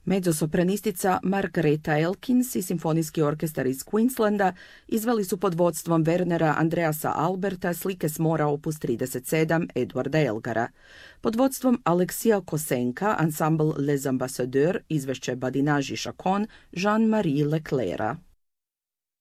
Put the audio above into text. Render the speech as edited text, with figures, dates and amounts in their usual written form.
Mezzosopranistica Margareta Elkins i Simfonijski orkestar iz Queenslanda izveli su pod vodstvom Wernera Andreasa Alberta slike s mora opus 37 Eduarda Elgara. Pod vodstvom Aleksija Kosenka ansambl Les Ambassadeurs izvešće Badinage i Chacon Jean-Marie Leclerca.